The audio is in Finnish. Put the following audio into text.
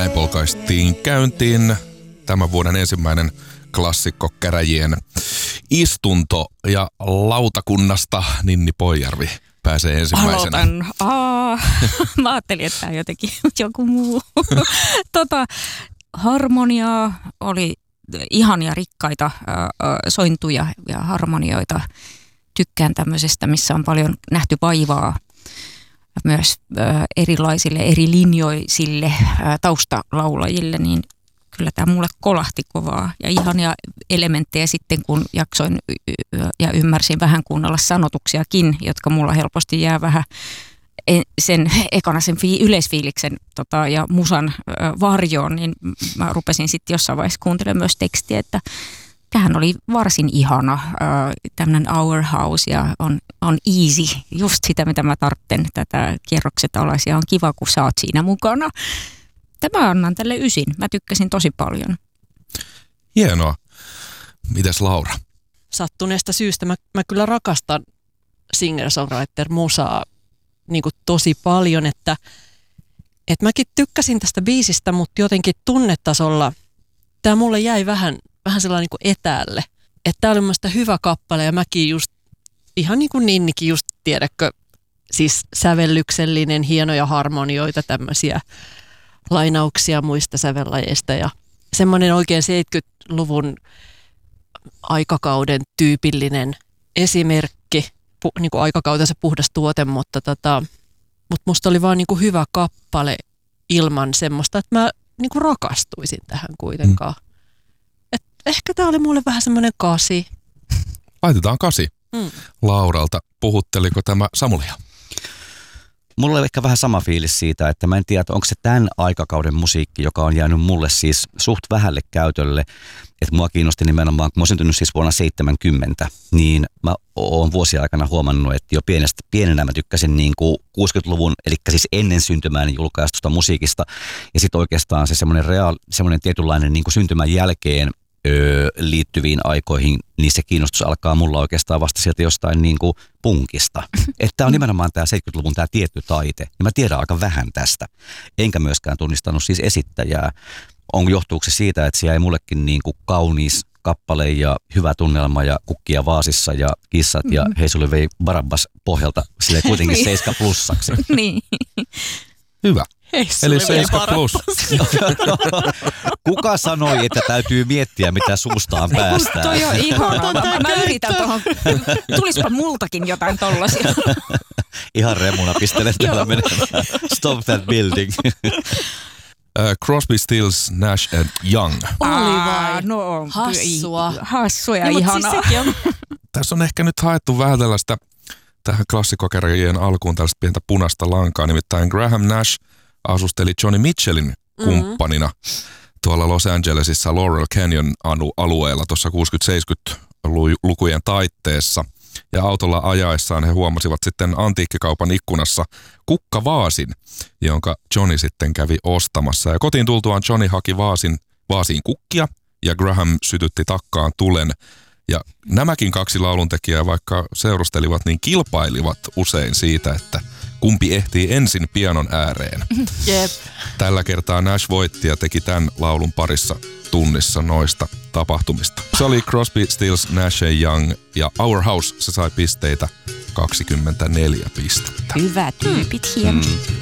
Näin polkaistiin käyntiin tämän vuoden ensimmäinen klassikko käräjien istunto ja lautakunnasta Ninni Poijärvi pääsee ensimmäisenä. Aloitan. Mä ajattelin, että tämä jotenkin joku muu. Harmoniaa oli ihania rikkaita sointuja ja harmonioita. Tykkään tämmöisestä, missä on paljon nähty vaivaa myös erilaisille, eri linjoisille taustalaulajille, niin kyllä tämä mulle kolahti kovaa. Ja ihania elementtejä sitten, kun jaksoin ja ymmärsin vähän kuunnella sanotuksiakin, jotka mulla helposti jää vähän sen ekana sen yleisfiiliksen ja musan varjoon, niin mä rupesin sitten jossain vaiheessa kuuntelemaan myös tekstiä, että tämähän oli varsin ihana, tämmöinen Our House ja on easy, just sitä mitä mä tarvitsen, tätä kierrokset alas ja on kiva kun sä oot siinä mukana. Tämä annan tälle 9, mä tykkäsin tosi paljon. Hienoa. Mites Laura? Sattuneesta syystä mä kyllä rakastan singer-songwriter-musaa niin kuin tosi paljon, että mäkin tykkäsin tästä biisistä, mutta jotenkin tunnetasolla tämä mulle jäi vähän sellainen niin kuin etäälle. Että tämä oli mun mielestä hyvä kappale ja mäkin just, ihan niin kuin Ninnikin just, tiedätkö, siis sävellyksellinen, hienoja harmonioita, tämmöisiä lainauksia muista sävellajeista ja semmoinen oikein 70-luvun aikakauden tyypillinen esimerkki, niin kuin aikakautensa puhdas tuote, mutta musta oli vaan niin kuin hyvä kappale ilman semmoista, että mä niin kuin rakastuisin tähän kuitenkaan. Et ehkä tää oli mulle vähän semmoinen 8. Laitetaan 8. Lauralta. Puhutteliko tämä Samulia? Mulla oli ehkä vähän sama fiilis siitä, että mä en tiedä, onko se tämän aikakauden musiikki, joka on jäänyt mulle siis suht vähälle käytölle. Että mua kiinnosti nimenomaan, kun mä oon syntynyt siis vuonna 70, niin mä oon vuosien aikana huomannut, että jo pienenä mä tykkäsin niin kuin 60-luvun, eli siis ennen syntymääni julkaistusta musiikista. Ja sitten oikeastaan se semmoinen tietynlainen niin kuin syntymän jälkeen liittyviin aikoihin, niin se kiinnostus alkaa mulla oikeastaan vasta sieltä jostain niin kuin punkista. Että tämä on nimenomaan tämä 70-luvun tämä tietty taite, ja mä tiedän aika vähän tästä. Enkä myöskään tunnistanut siis esittäjää. Johtuuko se siitä, että siellä ei mullekin niin kuin kaunis kappale ja hyvä tunnelma ja kukkia vaasissa ja kissat ja hei sulle vei Barabbas pohjalta silleen kuitenkin 7 plussaksi. Niin. Hyvä. Eli 7 plus. Kuka sanoi, että täytyy miettiä, mitä suustaan päästään? Toi on ihanaa. Mä yritän tuohon. Tulispa multakin jotain tollasia. Ihan remuna pistelen täällä menemään. Stop that building. Crosby, Stills, Nash & Young. Oli vai? No on. Hassua ja ihanaa. Siis Tässä on ehkä nyt haettu vähän tällaista tähän klassikkokäräjien alkuun tällaista pientä punaista lankaa. Nimittäin Graham Nash asusteli Johnny Mitchellin kumppanina tuolla Los Angelesissa Laurel Canyon alueella tuossa 60-70-lukujen taitteessa. Ja autolla ajaessaan he huomasivat sitten antiikkikaupan ikkunassa kukkavaasin, jonka Johnny sitten kävi ostamassa. Ja kotiin tultuaan Johnny haki vaasiin kukkia ja Graham sytytti takkaan tulen. Ja nämäkin 2 lauluntekijää, vaikka seurustelivat, niin kilpailivat usein siitä, että kumpi ehtii ensin pianon ääreen. Jep. Tällä kertaa Nash voitti ja teki tämän laulun parissa tunnissa noista tapahtumista. Se oli Crosby, Stills, Nash & Young ja Our House, se sai pisteitä 24 pistettä. Hyvä tyypit, hieno.